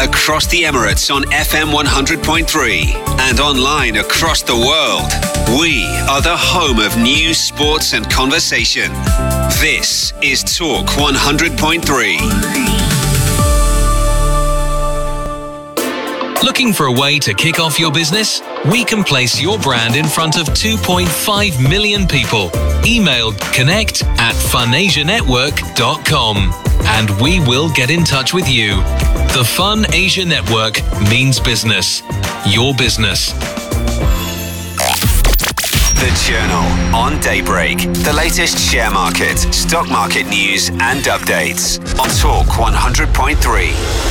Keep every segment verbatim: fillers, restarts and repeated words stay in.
across the Emirates on F M one hundred point three and online across the world. We are the home of news, sports and conversation. This is Talk one hundred point three. Looking for a way to kick off your business? We can place your brand in front of two point five million people. Email connect at funasianetwork dot com and we will get in touch with you. The Fun Asia Network means business. Your business. The Journal on Daybreak. The latest share market, stock market news and updates on Talk one hundred point three.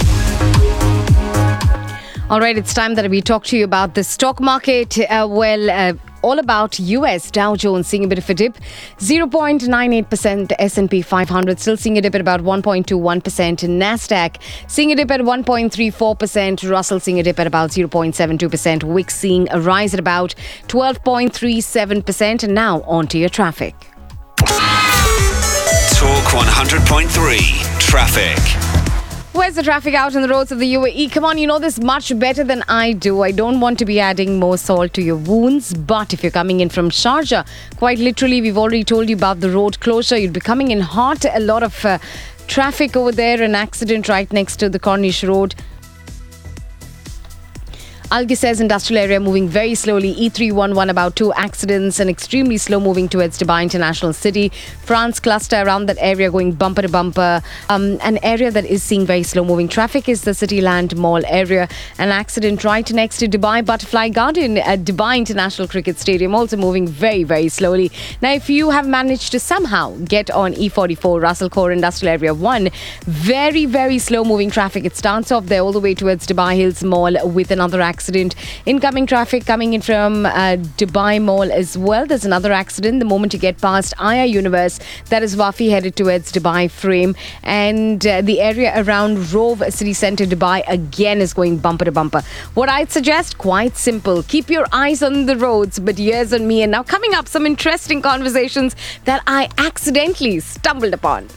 All right, it's time that we talk to you about the stock market. Uh, well, uh, all about U S. Dow Jones seeing a bit of a dip. zero point nine eight percent. S and P five hundred still seeing a dip at about one point two one percent. NASDAQ seeing a dip at one point three four percent. Russell seeing a dip at about zero point seven two percent. W I X seeing a rise at about twelve point three seven percent. And now on to your traffic. Talk one hundred point three. Traffic. Where's the traffic out on the roads of the U A E? Come on, you know this much better than I do. I don't want to be adding more salt to your wounds. But if you're coming in from Sharjah, quite literally, we've already told you about the road closure. You'd be coming in hot. A lot of uh, traffic over there. An accident right next to the Corniche Road. Algeciras industrial area moving very slowly. E three eleven about two accidents and extremely slow moving towards Dubai International City. France cluster around that area going bumper to bumper. Um, an area that is seeing very slow moving traffic is the Cityland Mall area. An accident right next to Dubai Butterfly Garden at Dubai International Cricket Stadium also moving very, very slowly. Now, if you have managed to somehow get on E forty-four Russell Core Industrial Area one, very, very slow moving traffic. It starts off there all the way towards Dubai Hills Mall with another accident. Accident. Incoming traffic coming in from uh, Dubai Mall as well. There's another accident the moment you get past Aya Universe. That is Wafi headed towards Dubai Frame. And uh, the area around Rove City Centre Dubai again is going bumper to bumper. What I'd suggest, quite simple. Keep your eyes on the roads, but ears on me. And now coming up, some interesting conversations that I accidentally stumbled upon.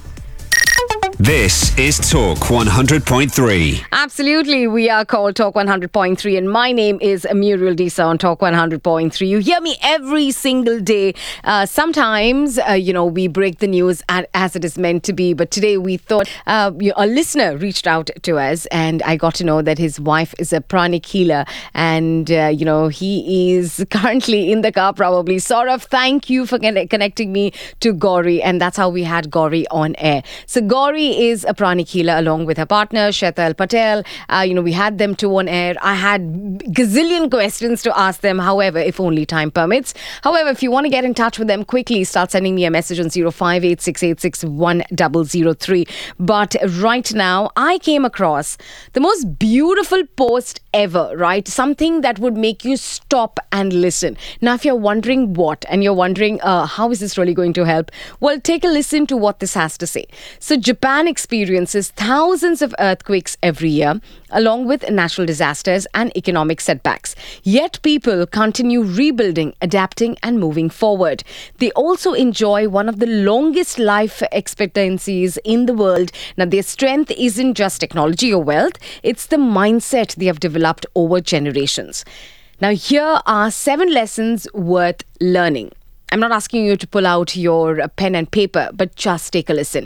This is Talk one hundred point three. Absolutely. We are called Talk one hundred point three and my name is Muriel Disa on Talk one hundred point three. You hear me every single day. Uh, sometimes, uh, you know, we break the news at, as it is meant to be. But today we thought uh, a listener reached out to us and I got to know that his wife is a pranic healer. And, uh, you know, he is currently in the car probably. Saurav, thank you for connecting me to Gauri. And that's how we had Gauri on air. So Gauri is a pranic healer along with her partner Shetal Patel. Uh, you know, we had them two on air. I had gazillion questions to ask them. However, if only time permits. However, if you want to get in touch with them quickly, start sending me a message on zero five eight six eight six one zero zero three. But right now, I came across the most beautiful post ever, right? Something that would make you stop and listen. Now, if you're wondering what, and you're wondering uh, how is this really going to help? Well, take a listen to what this has to say. So, Japan experiences thousands of earthquakes every year, along with natural disasters and economic setbacks. Yet people continue rebuilding, adapting and moving forward. They also enjoy one of the longest life expectancies in the world. Now, their strength isn't just technology or wealth, it's the mindset they have developed over generations. Now, here are seven lessons worth learning. I'm not asking you to pull out your pen and paper, but just take a listen.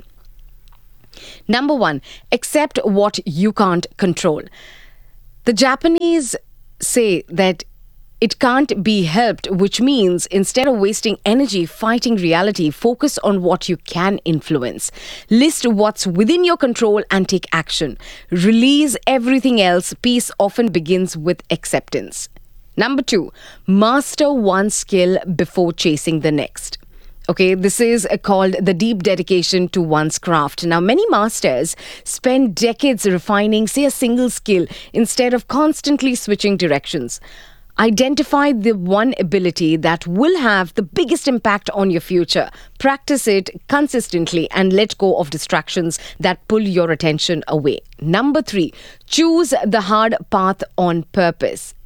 Number one, accept what you can't control. The Japanese say that it can't be helped, which means instead of wasting energy fighting reality, focus on what you can influence. List what's within your control and take action. Release everything else. Peace often begins with acceptance. Number two, master one skill before chasing the next. Okay, this is called the deep dedication to one's craft. Now, many masters spend decades refining, say, a single skill instead of constantly switching directions. Identify the one ability that will have the biggest impact on your future. Practice it consistently and let go of distractions that pull your attention away. Number three, choose the hard path on purpose.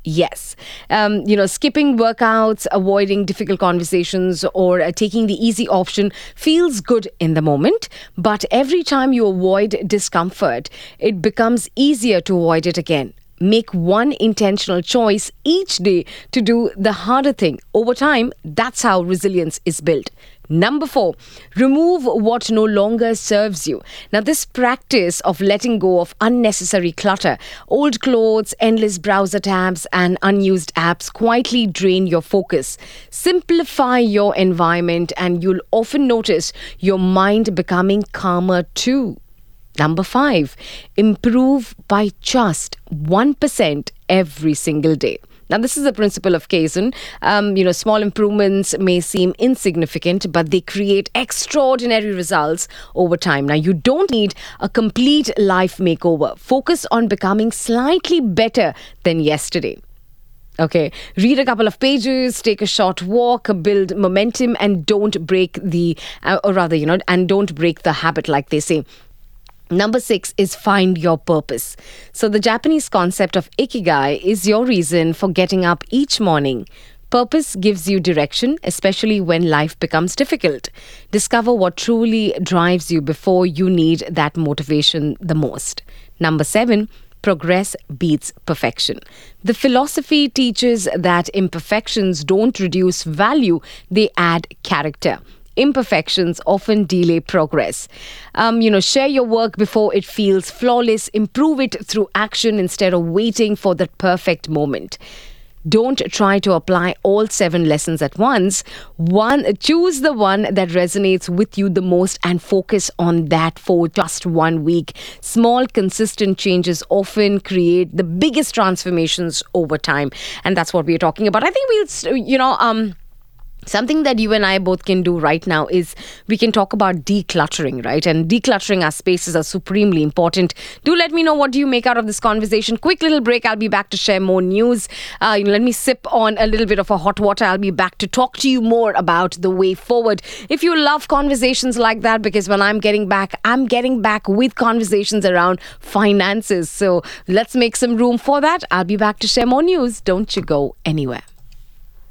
Yes. Um, you know, skipping workouts, avoiding difficult conversations, or uh, taking the easy option feels good in the moment. But every time you avoid discomfort, it becomes easier to avoid it again. Make one intentional choice each day to do the harder thing. Over time, that's how resilience is built. Number four, remove what no longer serves you. Now, this practice of letting go of unnecessary clutter, old clothes, endless browser tabs, and unused apps quietly drain your focus. Simplify your environment, and you'll often notice your mind becoming calmer too. Number five, improve by just one percent every single day. Now, this is the principle of Kaizen. Um, you know, small improvements may seem insignificant, but they create extraordinary results over time. Now, you don't need a complete life makeover. Focus on becoming slightly better than yesterday. Okay, read a couple of pages, take a short walk, build momentum, and don't break the, uh, or rather, you know, and don't break the habit, like they say. Number six is find your purpose. So the Japanese concept of ikigai is your reason for getting up each morning. Purpose gives you direction, especially when life becomes difficult. Discover what truly drives you before you need that motivation the most. Number seven, progress beats perfection. The philosophy teaches that imperfections don't reduce value, they add character. Imperfections often delay progress. Um, you know, share your work before it feels flawless. Improve it through action instead of waiting for the perfect moment. Don't try to apply all seven lessons at once. One, choose the one that resonates with you the most and focus on that for just one week. Small, consistent changes often create the biggest transformations over time. And that's what we're talking about. I think we'll, you know, um, something that you and I both can do right now is we can talk about decluttering, right? And decluttering our spaces are supremely important. Do let me know what do you make out of this conversation. Quick little break. I'll be back to share more news. Uh, you know, let me sip on a little bit of a hot water. I'll be back to talk to you more about the way forward. If you love conversations like that, because when I'm getting back, I'm getting back with conversations around finances. So let's make some room for that. I'll be back to share more news. Don't you go anywhere.